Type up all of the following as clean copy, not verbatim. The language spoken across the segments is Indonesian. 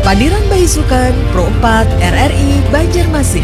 Padiran Baisukan Pro 4 RRI Banjarmasin.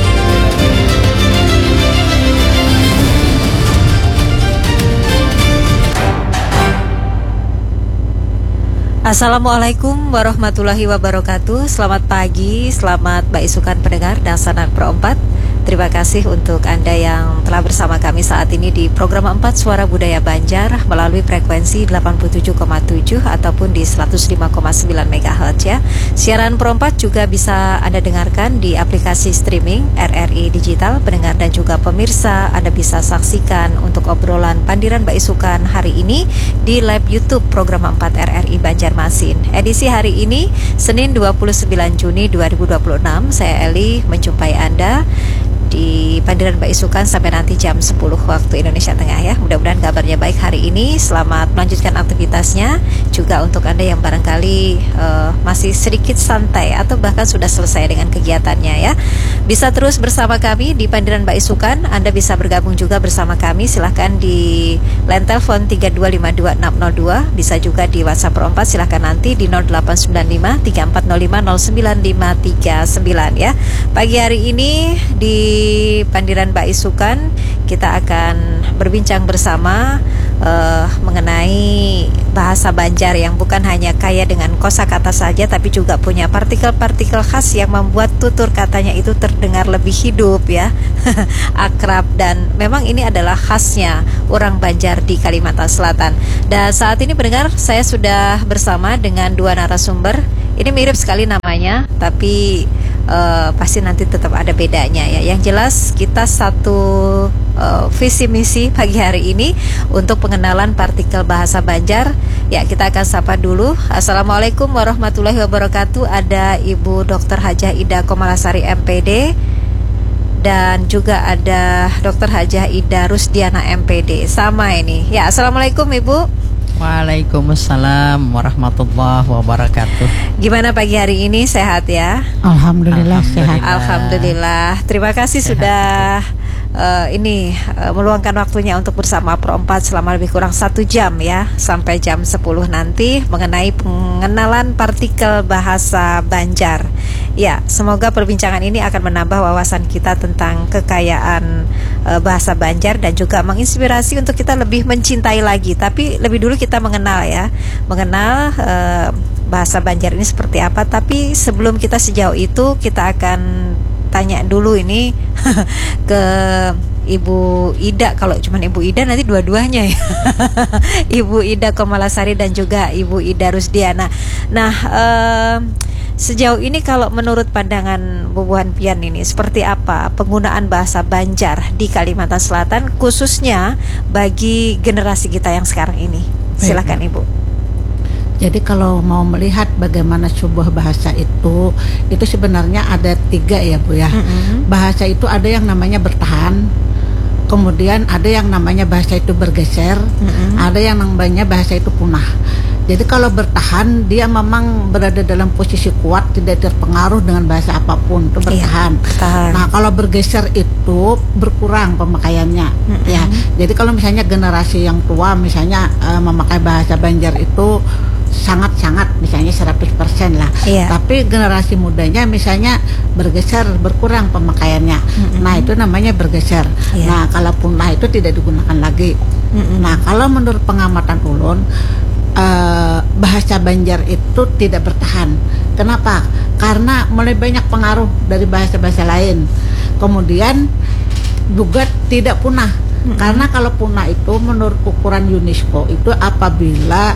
Assalamualaikum warahmatullahi wabarakatuh. Selamat pagi, selamat Baisukan pendengar dan sanak Pro 4. Terima kasih untuk Anda yang telah bersama kami saat ini di program 4 Suara Budaya Banjar melalui frekuensi 87,7 ataupun di 105,9 MHz ya. Siaran Pro 4 juga bisa Anda dengarkan di aplikasi streaming RRI Digital. Pendengar dan juga pemirsa, Anda bisa saksikan untuk obrolan Padiran Baisukan hari ini di live YouTube program 4 RRI Banjarmasin. Edisi hari ini Senin 29 Juni 2026. Saya Eli menjumpai Anda di Padiran Baisukan sampai nanti jam 10 waktu Indonesia Tengah ya. Mudah-mudahan kabarnya baik hari ini. Selamat melanjutkan aktivitasnya. Juga untuk Anda yang barangkali masih sedikit santai atau bahkan sudah selesai dengan kegiatannya ya, bisa terus bersama kami di Padiran Baisukan. Anda bisa bergabung juga bersama kami. Silahkan di line telepon 3252602. Bisa juga di WhatsApp Pro 4. Silahkan nanti di 0895 3405 09539 ya. Pagi hari ini di Padiran Baisukan kita akan berbincang bersama mengenai bahasa Banjar yang bukan hanya kaya dengan kosakata saja, tapi juga punya partikel-partikel khas yang membuat tutur katanya itu terdengar lebih hidup ya, akrab, dan memang ini adalah khasnya orang Banjar di Kalimantan Selatan. Dan saat ini pendengar, saya sudah bersama dengan dua narasumber. Ini mirip sekali namanya, tapi pasti nanti tetap ada bedanya ya. Yang jelas kita satu visi misi pagi hari ini untuk pengenalan partikel bahasa Banjar. Ya, kita akan sapa dulu. Assalamualaikum warahmatullahi wabarakatuh. Ada Ibu Dr. Hajah Ida Komalasari MPD dan juga ada Dr. Hajah Ida Rusdiana MPD. Sama ini. Ya, assalamualaikum Ibu. Waalaikumsalam warahmatullahi wabarakatuh. Gimana pagi hari ini, sehat ya? Alhamdulillah sehat. Alhamdulillah. Terima kasih sehat, sudah meluangkan waktunya untuk bersama Pro 4 selama lebih kurang 1 jam ya, sampai jam 10 nanti mengenai pengenalan partikel bahasa Banjar. Ya, semoga perbincangan ini akan menambah wawasan kita tentang kekayaan bahasa Banjar dan juga menginspirasi untuk kita lebih mencintai lagi. Tapi lebih dulu kita mengenal bahasa Banjar ini seperti apa. Tapi sebelum kita sejauh itu, kita akan tanya dulu ini ke Ibu Ida. Kalau cuma Ibu Ida nanti dua-duanya ya. Ibu Ida Komalasari dan juga Ibu Ida Rusdiana. Nah, sejauh ini kalau menurut pandangan Bubuhan Pian ini, seperti apa penggunaan bahasa Banjar di Kalimantan Selatan, khususnya bagi generasi kita yang sekarang ini? Silakan Ibu. Jadi kalau mau melihat bagaimana sebuah bahasa itu sebenarnya ada 3 ya Bu ya. Bahasa itu ada yang namanya bertahan, kemudian ada yang namanya bahasa itu bergeser, ada yang namanya bahasa itu punah. Jadi kalau bertahan, dia memang berada dalam posisi kuat, tidak terpengaruh dengan bahasa apapun, itu bertahan. Nah, kalau bergeser itu berkurang pemakaiannya ya. Jadi kalau misalnya generasi yang tua misalnya memakai bahasa Banjar itu sangat-sangat misalnya 100% lah. Tapi generasi mudanya misalnya bergeser, berkurang pemakaiannya. Nah, itu namanya bergeser. Nah, kalau punah itu tidak digunakan lagi. Nah, kalau menurut pengamatan ulun, bahasa Banjar itu tidak bertahan. Kenapa? Karena mulai banyak pengaruh dari bahasa-bahasa lain. Kemudian juga tidak punah. Karena kalau punah itu menurut ukuran UNESCO itu apabila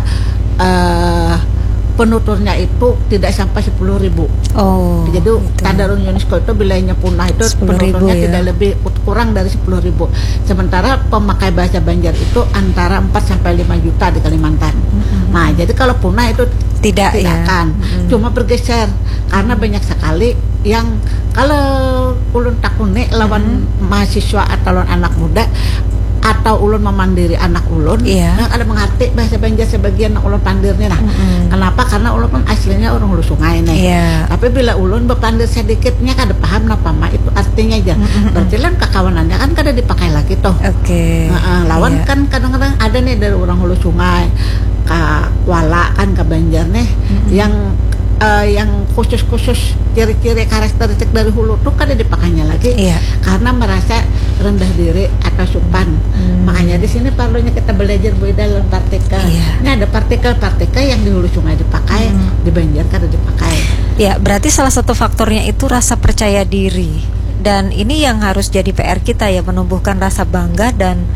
penuturnya itu tidak sampai 10.000. Jadi standar UNESCO itu bilanya punah itu penuturnya tidak lebih kurang dari 10.000. Sementara pemakai bahasa Banjar itu antara 4 sampai 5 juta di Kalimantan. Nah, jadi kalau punah itu tidak akan, cuma bergeser karena banyak sekali yang kalau ulun takune lawan mahasiswa atau lawan anak muda atau ulun memandiri anak ulun, yang ada mengerti bahasa Banjar sebagian ulun pandirnya. Nah, kenapa? Karena ulun kan aslinya orang Hulu Sungai nih. Tapi bila ulun berpandir sedikitnya kada paham napa mah itu artinya aja. Berarti kan kekawanannya kan kada dipakai lagi toh. Lawan kan kadang-kadang ada nih dari orang Hulu Sungai ka Kuala kan ke Banjar nih yang yang khusus-khusus ciri-ciri karakteristik dari hulu tuh kan dipakainya lagi Iya. karena merasa rendah diri atau sopan. Makanya di sini perlunya kita belajar Bu Ida dalam partikel. Iya. Ini ada partikel-partikel yang di hulu sungai dipakai, di Banjar kada dipakai. Ya, berarti salah satu faktornya itu rasa percaya diri. Dan ini yang harus jadi PR kita ya, menumbuhkan rasa bangga dan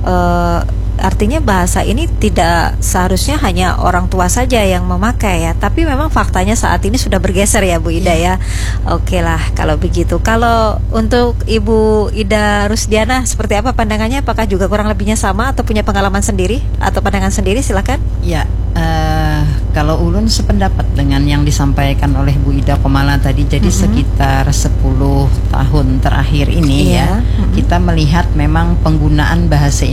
artinya bahasa ini tidak seharusnya hanya orang tua saja yang memakai ya, tapi memang faktanya saat ini sudah bergeser ya Bu Ida ya. Oke lah kalau begitu. Kalau untuk Ibu Ida Rusdiana seperti apa pandangannya? Apakah juga kurang lebihnya sama atau punya pengalaman sendiri atau pandangan sendiri? Silakan. Ya, kalau ulun sependapat dengan yang disampaikan oleh Bu Ida Komala tadi. Jadi sekitar 10 tahun terakhir ini Iya. kita melihat memang penggunaan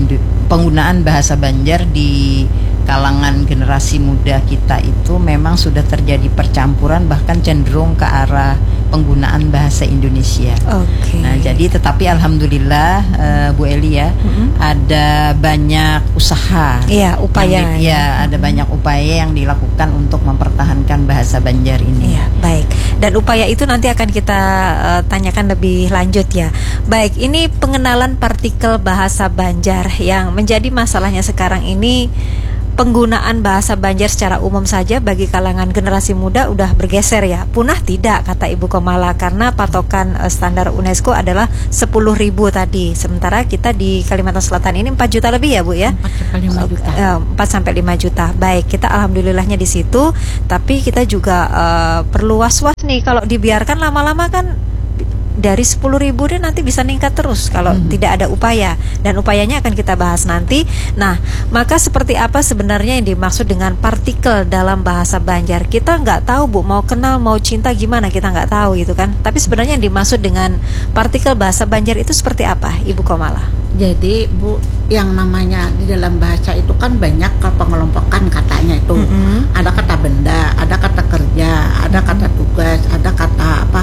bahasa Banjar di kalangan generasi muda kita itu memang sudah terjadi percampuran, bahkan cenderung ke arah penggunaan bahasa Indonesia. Oke. Nah, jadi tetapi alhamdulillah Bu Eli ya, ada banyak usaha. Iya, upaya. Ada banyak upaya yang dilakukan untuk mempertahankan bahasa Banjar ini. Iya, baik. Dan upaya itu nanti akan kita tanyakan lebih lanjut ya. Baik, ini pengenalan partikel bahasa Banjar yang menjadi masalahnya sekarang ini. Penggunaan bahasa Banjar secara umum saja bagi kalangan generasi muda udah bergeser ya. Punah tidak kata Ibu Komala, karena patokan standar UNESCO adalah 10.000 tadi. Sementara kita di Kalimantan Selatan ini 4 juta lebih ya Bu ya. 4 sampai 5 juta. Baik, kita alhamdulillahnya di situ, tapi kita juga perlu was-was nih kalau dibiarkan lama-lama kan dari 10.000 dia nanti bisa meningkat terus kalau tidak ada upaya, dan upayanya akan kita bahas nanti. Nah, maka seperti apa sebenarnya yang dimaksud dengan partikel dalam bahasa Banjar? Kita nggak tahu Bu, mau kenal mau cinta gimana kita nggak tahu gitu kan. Tapi sebenarnya yang dimaksud dengan partikel bahasa Banjar itu seperti apa Ibu Komala? Jadi Bu, yang namanya di dalam bahasa itu kan banyak pengelompokan katanya itu. Ada kata benda, ada kata kerja, ada kata tugas, ada kata apa?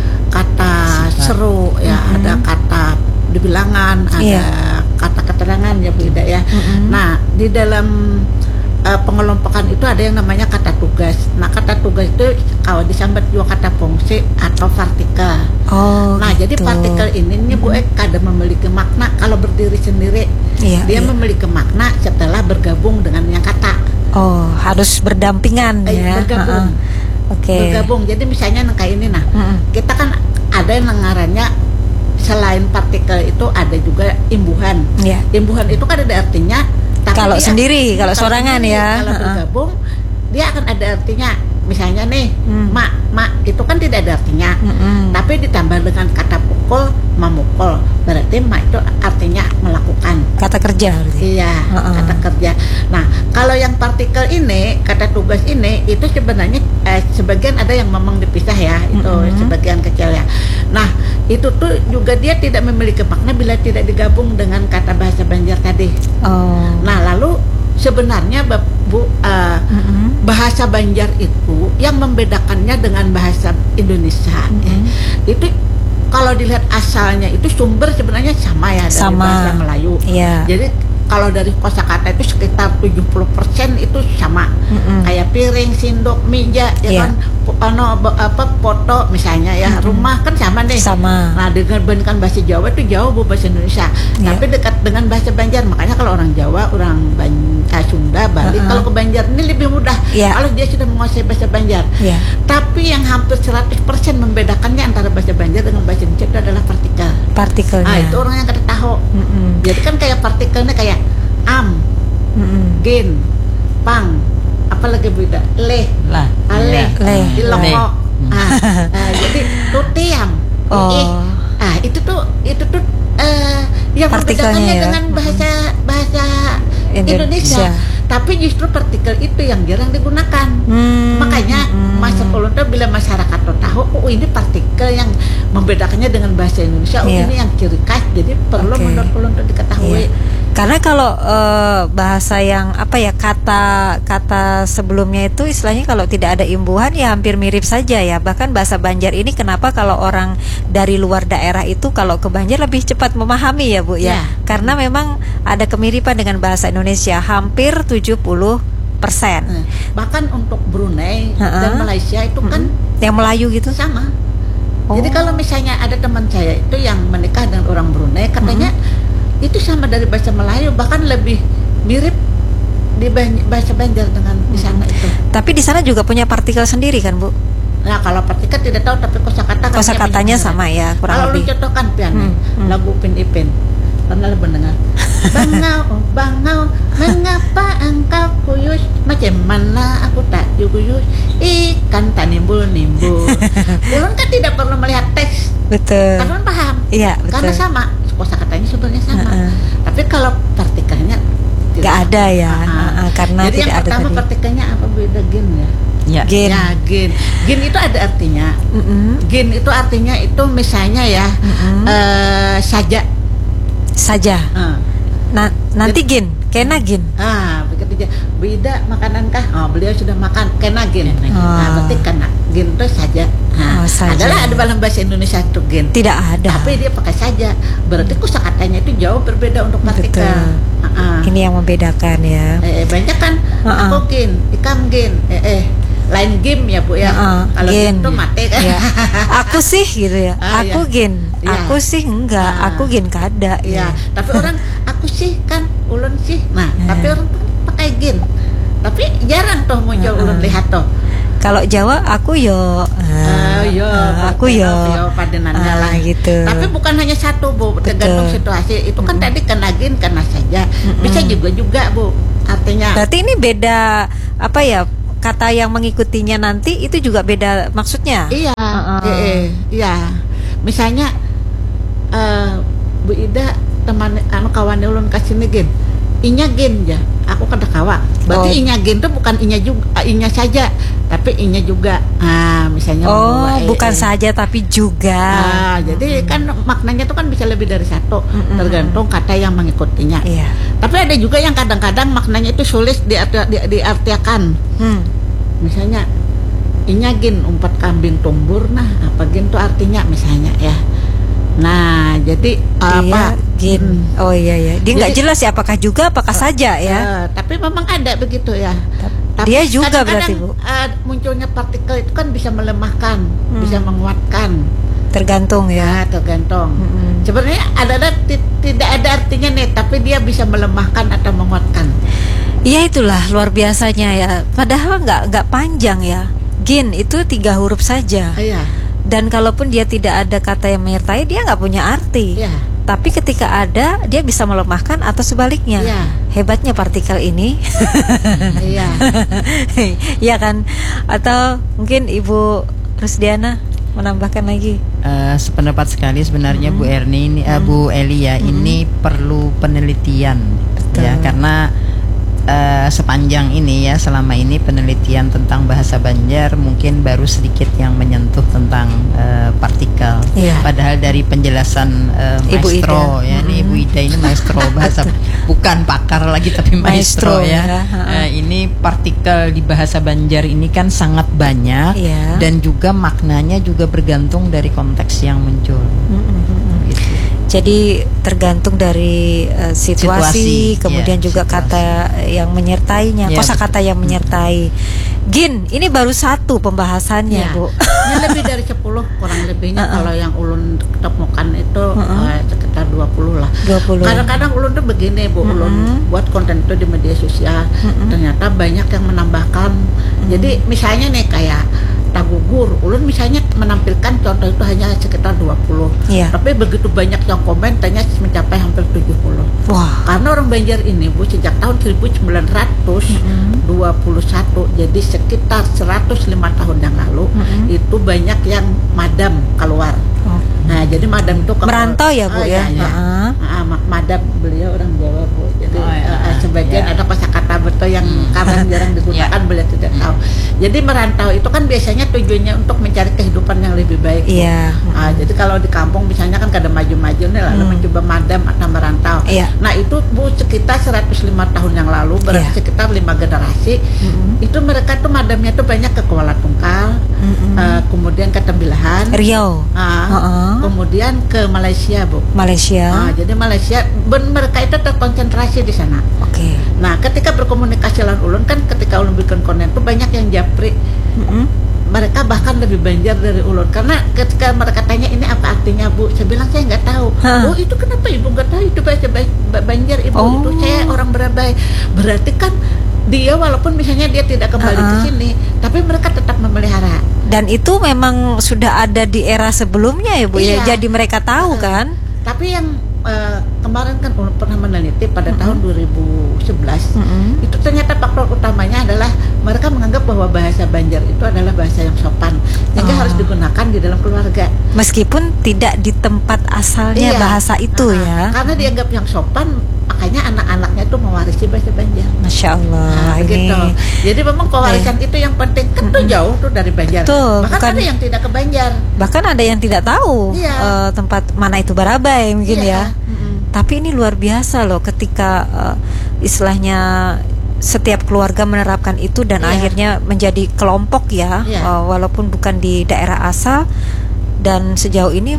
Kata seru ya, ada kata di bilangan, ada kata keterangan ya Bu Ida ya. Nah, di dalam pengelompokan itu ada yang namanya kata tugas. Nah, kata tugas itu kalau disambat juga kata fungsi atau partikel. Nah, gitu. jadi partikel ini Bu kada memiliki makna kalau berdiri sendiri. Dia memiliki makna setelah bergabung dengan yang kata. Harus berdampingan ya. Bergabung. Bergabung. Jadi misalnya kayak ini kita kan ada yang ngarannya selain partikel itu ada juga imbuhan. Imbuhan itu kan ada artinya. Tapi Kalau sendiri, kalau sorangan ya. Kalau bergabung dia akan ada artinya. Misalnya nih, mak itu kan tidak ada artinya. Tapi ditambah dengan kata pukul, memukul. Berarti mak itu artinya melakukan. Kata kerja berarti. Iya, kata kerja. Nah, kalau yang partikel ini, kata tugas ini, itu sebenarnya sebagian ada yang memang dipisah ya, itu sebagian kecil ya. Nah, itu tuh juga dia tidak memiliki makna bila tidak digabung dengan kata bahasa Banjar tadi. Nah, lalu sebenarnya Bu, bahasa Banjar itu yang membedakannya dengan bahasa Indonesia itu kalau dilihat asalnya itu sumber sebenarnya sama ya dari bahasa Melayu. Jadi kalau dari kosakata itu sekitar 70% itu sama. Kayak piring, sendok, meja, ya kan, foto misalnya ya, rumah kan sama deh. Nah, dibandingkan bahasa Jawa itu jauh Bu bahasa Indonesia. Tapi dekat dengan bahasa Banjar. Makanya kalau orang Jawa, orang Sunda, Bali, kalau ke Banjar ini lebih mudah. Kalau dia sudah menguasai bahasa Banjar. Tapi yang hampir 100% membedakannya antara bahasa Banjar dengan bahasa Indonesia itu adalah partikelnya. Nah, itu orang yang kada tahu. Jadi kan kayak partikelnya kayak am, gen, pang, apalagi beda, leh, ale, iloko. Jadi tutiam, itu tuh yang membedakannya dengan bahasa Indonesia. Tapi justru partikel itu yang jarang digunakan. Makanya masa Polonta bila masyarakat tahu, ini partikel yang membedakannya dengan bahasa Indonesia. Ini yang ciri khas. Jadi perlu menurut Polonta diketahui. Karena kalau bahasa yang kata sebelumnya itu istilahnya kalau tidak ada imbuhan ya hampir mirip saja ya. Bahkan bahasa Banjar ini kenapa kalau orang dari luar daerah itu kalau ke Banjar lebih cepat memahami ya Bu ya. Karena memang ada kemiripan dengan bahasa Indonesia hampir 70%. Bahkan untuk Brunei dan Malaysia itu kan yang Melayu gitu sama. Jadi kalau misalnya ada teman saya itu yang menikah dengan orang Brunei, katanya itu sama dari bahasa Melayu, bahkan lebih mirip di bahasa Banjar dengan di sana itu. Tapi di sana juga punya partikel sendiri kan, Bu? Nah, kalau partikel tidak tahu, tapi kosakatanya sama ya, kurang lebih. Kalau contohkan pian lagu Upin Ipin, pernah mendengar? Bangau, mengapa engkau kuyus? Macam mana aku tak kuyus? Ikan tak nimbul. Ulun kan tidak perlu melihat teks. Betul. Kan paham? Iya, betul. Karena sama, kosakatanya sebenarnya sama. Tapi kalau partikelnya nggak ada ya, karena jadi tidak yang ada pertama tadi. partikelnya apa, beda gen ya? Gen. Ya, gen itu ada artinya. Gen itu artinya itu misalnya ya saja. Nah, nanti gen, kena gen. Begitu aja. Bida makanan kah? Beliau sudah makan, kena gen. Berarti kena gen itu saja. Saja. Adalah ada dalam bahasa Indonesia itu gen. Tidak ada. Tapi dia pakai saja. Berarti kosakatanya itu jauh berbeda untuk partikel. Ini yang membedakan ya. Banyak kan aku gen, ikam gen, lain game ya Bu ya. Kalau gen itu mati kan. Ya. Aku sih gitu ya. Aku gen. Ya. Aku sih enggak. Aku gen kada. Ya. Tapi orang aku sih kan, ulun sih. Nah, tapi orang pakai gen. Tapi jarang toh muncul ulun lihat toh. Kalau Jawa aku yo. Aku yo. Padenannya lah gitu. Tapi bukan hanya satu Bu, tergantung situasi. Itu kan tadi kena gen, kena saja. Bisa juga Bu. Artinya. Berarti ini beda apa ya? Kata yang mengikutinya nanti itu juga beda maksudnya. Iya. Iya. Misalnya Bu Ida teman kawan ulun kasih gen. Inya gen ya. Aku kada kawa. Berarti inya gen itu bukan inya juga, inya saja, tapi inya juga. Misalnya bukan saja tapi juga. Jadi kan maknanya itu kan bisa lebih dari satu, tergantung kata yang mengikutinya. Iya. Tapi ada juga yang kadang-kadang maknanya itu sulit diartikan. Misalnya inya gen umpat kambing tumbur, nah apa gen itu artinya misalnya ya. Nah, jadi apa gen? Iya. Dia nggak jelas ya apakah juga apakah saja ya. Tapi memang ada begitu ya. Tapi dia juga berarti Bu. Munculnya partikel itu kan bisa melemahkan, bisa menguatkan. Tergantung ya. Tergantung. Sebenarnya tidak ada artinya nih, tapi dia bisa melemahkan atau menguatkan. Iya, itulah luar biasanya ya. Padahal nggak panjang ya. Gen itu 3 huruf saja. Iya. Dan kalaupun dia tidak ada kata yang menyertai, dia nggak punya arti. Iya. Tapi ketika ada, dia bisa melemahkan atau sebaliknya. Iya. Hebatnya partikel ini. Iya. Iya kan? Atau mungkin Ibu Rusdiana menambahkan lagi. Sependapat sekali sebenarnya Bu Erni ini, Bu Eli ya, ini perlu penelitian. Betul. Ya, karena sepanjang ini ya, selama ini penelitian tentang bahasa Banjar mungkin baru sedikit yang menyentuh tentang partikel. Yeah. Padahal dari penjelasan maestro ya, nih Ibu Ida ini maestro bahasa, bukan pakar lagi tapi maestro ya. Ini partikel di bahasa Banjar ini kan sangat banyak, dan juga maknanya juga bergantung dari konteks yang muncul. Gitu. Jadi tergantung dari situasi, kemudian juga situasi. Kata yang menyertainya, kosakata yang menyertai. Gin, ini baru 1 pembahasannya, Bu. Ini lebih dari 10 kurang lebihnya. Kalau yang ulun ketemukan itu sekitar 20 lah. 20. Kadang-kadang ulun tuh begini, Bu, ulun buat konten itu di media sosial. Ternyata banyak yang menambahkan. Jadi misalnya nih kayak tagugur, ulun misalnya menampilkan contoh itu hanya sekitar 20. Tapi begitu banyak yang komen, tanya mencapai hampir 70. Wah. Karena orang Banjar ini Bu sejak tahun 1921, jadi sekitar 105 tahun yang lalu itu banyak yang madam keluar. Nah, jadi madam itu merantau ya Bu ya. Madam beliau orang Jawa Bu. Jadi sebagian ada kosakata betul yang kadang jarang digunakan, beliau tidak tahu. Jadi merantau itu kan biasanya tujuannya untuk mencari kehidupan yang lebih baik. Jadi kalau di kampung misalnya kan kada maju-maju nih lalu mencoba madam atau merantau. Nah, itu Bu sekitar 105 tahun yang lalu, berarti sekitar 5 generasi. Itu mereka tuh madamnya tuh banyak ke Kuala Tungkal, kemudian ke Tembilahan, Riau. kemudian ke Malaysia, Bu. Malaysia. Jadi Malaysia, mereka itu terkonsentrasi di sana. Oke. Nah, ketika berkomunikasi lawan ulun kan, ketika ulun bikin konten itu banyak yang japri. Mereka bahkan lebih Banjar dari ulun, karena ketika mereka tanya ini apa artinya, Bu, saya bilang saya nggak tahu. Oh, itu kenapa Ibu nggak tahu? Itu bahasa Banjar, Ibu. Itu saya orang Berabai. Berarti kan dia walaupun misalnya dia tidak kembali ke sini, tapi mereka tetap memelihara. Dan itu memang sudah ada di era sebelumnya ya, Bu. Iya. Ya, jadi mereka tahu kan. Tapi yang kemarin kan pernah meneliti pada tahun 2011, itu ternyata faktor utamanya adalah mereka menganggap bahwa bahasa Banjar itu adalah bahasa yang sopan, sehingga harus digunakan di dalam keluarga. Meskipun tidak di tempat asalnya bahasa itu ya. Karena dianggap yang sopan, makanya anak-anaknya itu mewarisi bahasa Banjar. Masya Allah. Begitu. Jadi memang pewarisan itu yang penting, kan tuh jauh tuh dari Banjar. Betul, Bahkan ada yang tidak ke Banjar. Bahkan ada yang tidak tahu tempat mana itu Barabai mungkin ya. Tapi ini luar biasa loh, ketika istilahnya setiap keluarga menerapkan itu dan akhirnya menjadi kelompok ya, walaupun bukan di daerah asal. Dan sejauh ini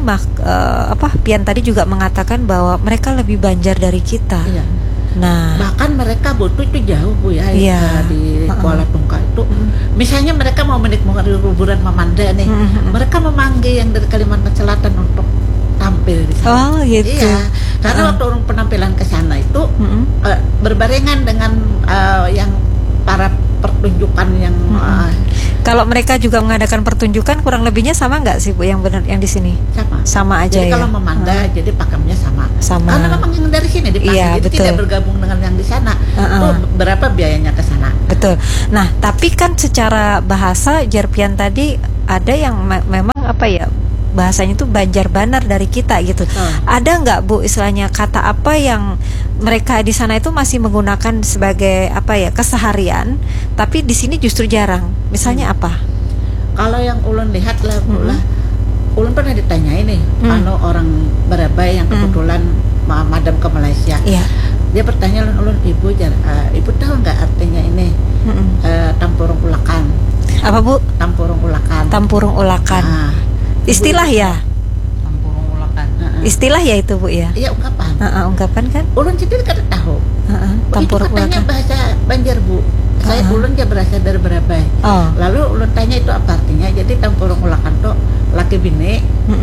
Pian tadi juga mengatakan bahwa mereka lebih Banjar dari kita. Nah, bahkan mereka butuh itu jauh, Bu, ya. Di Kuala Tungkal itu. Misalnya mereka mau menikmati kuburan Mamanda nih, mereka memanggil yang dari Kalimantan Selatan untuk tampil di sana. Oh, gitu. Iya, karena waktu orang penampilan ke sana itu berbarengan dengan yang para pertunjukan yang kalau mereka juga mengadakan pertunjukan, kurang lebihnya sama nggak sih, Bu, yang benar yang di sini? Sama aja. Jadi ya. kalau Memanda jadi pakemnya sama. Karena memang yang dari sini dipakai, jadi tidak bergabung dengan yang di sana. Itu berapa biayanya ke sana? Betul. Nah, tapi kan secara bahasa Jarpian tadi ada yang memang bahasanya itu Banjar Banar dari kita gitu. Ada nggak, Bu, istilahnya kata apa yang mereka di sana itu masih menggunakan sebagai keseharian, tapi di sini justru jarang. Misalnya apa? Kalau yang ulun lihat lah, ulun pernah ditanya ini, orang Barabai yang kebetulan madam ke Malaysia. Dia bertanya ulun, Ibu tahu nggak artinya ini tampurung ulakan? Apa, Bu? Tampurung ulakan. Tampurung ulakan. Istilah ya? Tampurung ulakan. Istilah ya itu, Bu, ya? Iya, ungkapan. Ungkapan kan? Ulun sendiri kada tahu. Tampurung itu katanya ulakan bahasa Banjar, Bu. Saya ulun dia berasal dari Barabai. Lalu ulun tanya itu apa artinya. Jadi tampurung ulakan tuh laki bini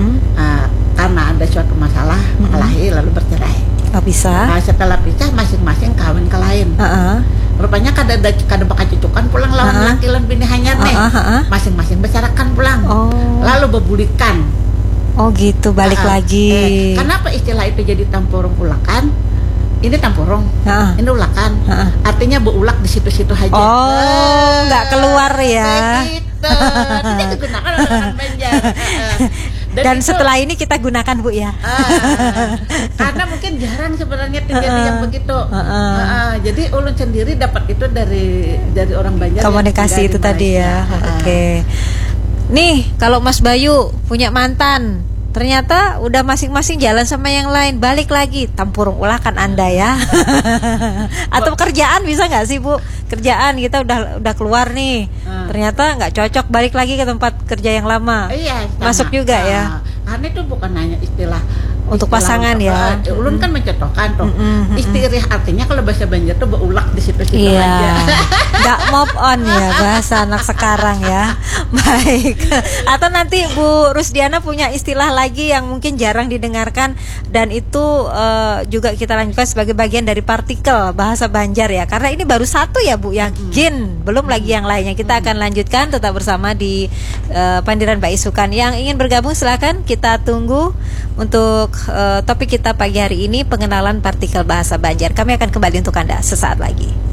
karena ada suatu masalah kelahi lalu bercerai. Bisa. Setelah pisah masing-masing kawin ke lain. Rupanya kada bakal cucukan pulang lawan laki lan bini hanyar nih. Masing-masing bersarakan pulang. Lalu bebulikan. Oh gitu, balik lagi. Kenapa istilah itu jadi tampurung ulakan? Ini tampurung, ini ulakan. Artinya beulak di situ-situ aja. Nggak keluar ya. Begitu. Artinya digunakan orang Banjar. Dan setelah ini kita gunakan, Bu, ya. Karena mungkin jarang sebenarnya terjadi yang begitu. Jadi ulun sendiri dapat itu dari orang Banjar. Komunikasi itu tadi ya. Oke. Nih, kalau Mas Bayu punya mantan, ternyata udah masing-masing jalan sama yang lain, balik lagi, tampurung ulakan Anda ya. Atau kerjaan bisa nggak sih, Bu? Kerjaan kita udah keluar nih, ternyata nggak cocok, balik lagi ke tempat kerja yang lama. Iya, masuk juga ya. Karena itu bukan hanya istilah untuk pasangan ya. Ulun kan mencontohkan tuh. Istirih artinya kalau bahasa Banjar tuh beulak di situ-situ aja. Nggak move on ya bahasa anak sekarang ya. Baik. Atau nanti Bu Rusdiana punya istilah lagi yang mungkin jarang didengarkan, dan itu juga kita lanjutkan sebagai bagian dari partikel bahasa Banjar ya. Karena ini baru satu ya, Bu, yang jin, belum lagi yang lainnya. Kita akan lanjutkan tetap bersama di Pandiran Mbak Isukan. Yang ingin bergabung silakan, kita tunggu untuk topik kita pagi hari ini, pengenalan partikel bahasa Banjar. Kami akan kembali untuk Anda sesaat lagi.